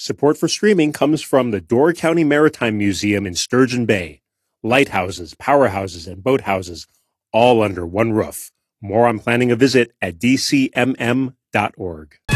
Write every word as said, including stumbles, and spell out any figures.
Support for streaming comes from the Door County Maritime Museum in Sturgeon Bay. Lighthouses, powerhouses, and boathouses, all under one roof. More on planning a visit at d c m m dot org.